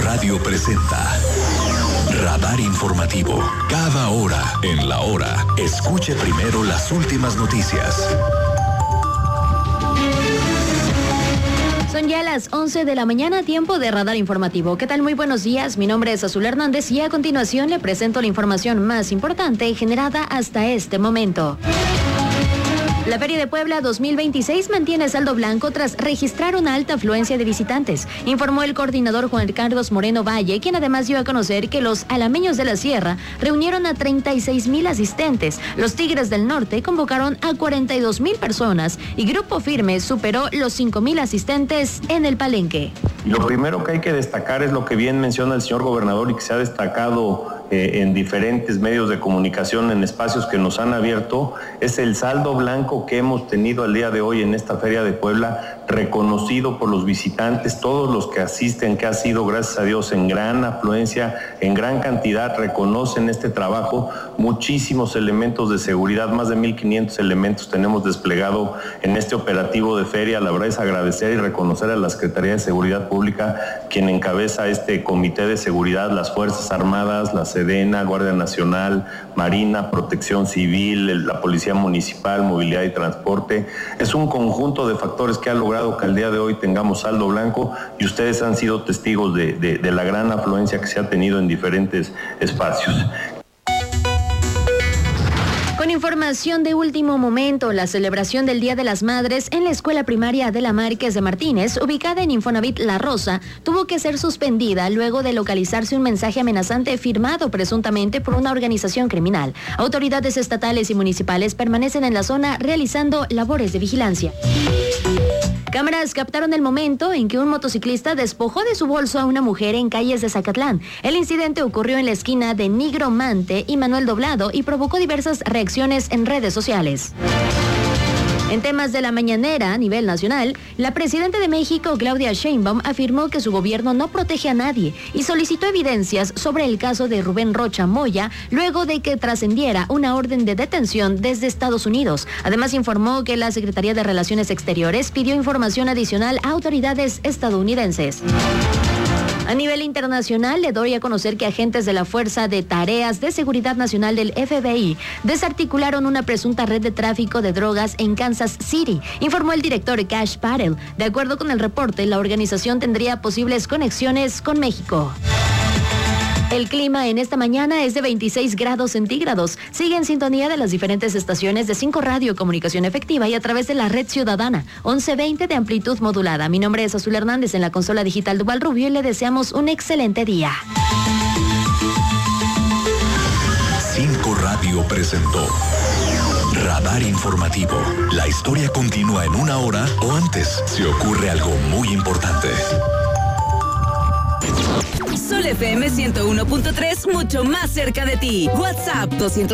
Radio presenta Radar Informativo. Cada hora en la hora, escuche primero las últimas noticias. Son ya las 11 de la mañana, tiempo de Radar Informativo. ¿Qué tal? Muy buenos días, mi nombre es Azul Hernández y a continuación le presento la información más importante generada hasta este momento. La Feria de Puebla 2026 mantiene saldo blanco tras registrar una alta afluencia de visitantes, informó el coordinador Juan Carlos Moreno Valle, quien además dio a conocer que los alameños de la Sierra reunieron a 36,000 asistentes, los Tigres del Norte convocaron a 42,000 personas y Grupo Firme superó los 5,000 asistentes en el Palenque. Lo primero que hay que destacar es lo que bien menciona el señor gobernador y que se ha destacado en diferentes medios de comunicación, en espacios que nos han abierto, es el saldo blanco que hemos tenido al día de hoy en esta Feria de Puebla, reconocido por los visitantes, todos los que asisten, que ha sido, gracias a Dios, en gran afluencia, en gran cantidad, reconocen este trabajo. Muchísimos elementos de seguridad, más de 1,500 elementos tenemos desplegado en este operativo de feria. La verdad es agradecer y reconocer a la Secretaría de Seguridad Pública, quien encabeza este comité de seguridad, las Fuerzas Armadas, la Sedena, Guardia Nacional, Marina, Protección Civil, la Policía Municipal, Movilidad y Transporte. Es un conjunto de factores que ha logrado que al día de hoy tengamos saldo blanco y ustedes han sido testigos de la gran afluencia que se ha tenido en diferentes espacios. Con información de último momento, la celebración del Día de las Madres en la Escuela Primaria Adela Márquez de Martínez, ubicada en Infonavit La Rosa, tuvo que ser suspendida luego de localizarse un mensaje amenazante firmado presuntamente por una organización criminal. Autoridades estatales y municipales permanecen en la zona realizando labores de vigilancia. Cámaras captaron el momento en que un motociclista despojó de su bolso a una mujer en calles de Zacatlán. El incidente ocurrió en la esquina de Nigromante y Manuel Doblado y provocó diversas reacciones en redes sociales. En temas de la mañanera a nivel nacional, la presidenta de México, Claudia Sheinbaum, afirmó que su gobierno no protege a nadie y solicitó evidencias sobre el caso de Rubén Rocha Moya luego de que trascendiera una orden de detención desde Estados Unidos. Además, informó que la Secretaría de Relaciones Exteriores pidió información adicional a autoridades estadounidenses. A nivel internacional, le doy a conocer que agentes de la Fuerza de Tareas de Seguridad Nacional del FBI desarticularon una presunta red de tráfico de drogas en Kansas City, informó el director Cash Patel. De acuerdo con el reporte, la organización tendría posibles conexiones con México. El clima en esta mañana es de 26 grados centígrados. Sigue en sintonía de las diferentes estaciones de 5 Radio Comunicación Efectiva y a través de la red ciudadana 1120 de amplitud modulada. Mi nombre es Azul Hernández en la consola digital Duval Rubio y le deseamos un excelente día. 5 Radio presentó Radar Informativo. La historia continúa en una hora o antes si ocurre algo muy importante. Sol FM 101.3, mucho más cerca de ti. WhatsApp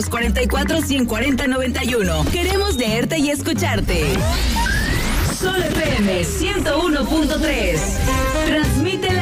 244-140-91. Queremos leerte y escucharte. Sol FM 101.3. Transmite la